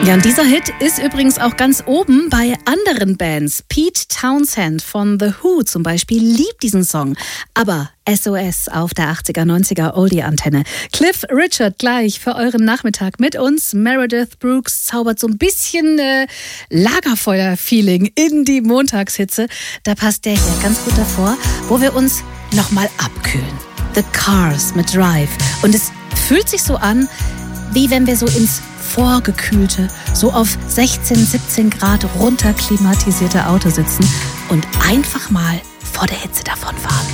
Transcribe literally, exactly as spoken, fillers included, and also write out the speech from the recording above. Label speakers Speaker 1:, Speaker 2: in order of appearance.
Speaker 1: Ja, und dieser Hit ist übrigens auch ganz oben bei anderen Bands. Pete Townshend von The Who zum Beispiel liebt diesen Song. Aber S O S auf der achtziger, neunziger Oldie-Antenne. Cliff Richard gleich für euren Nachmittag mit uns. Meredith Brooks zaubert so ein bisschen äh, Lagerfeuer-Feeling in die Montagshitze. Da passt der hier ganz gut davor, wo wir uns nochmal abkühlen. The Cars mit Drive. Und es fühlt sich so an, wie wenn wir so ins vorgekühlte, so auf sechzehn, siebzehn Grad runterklimatisierte Auto sitzen und einfach mal vor der Hitze davonfahren.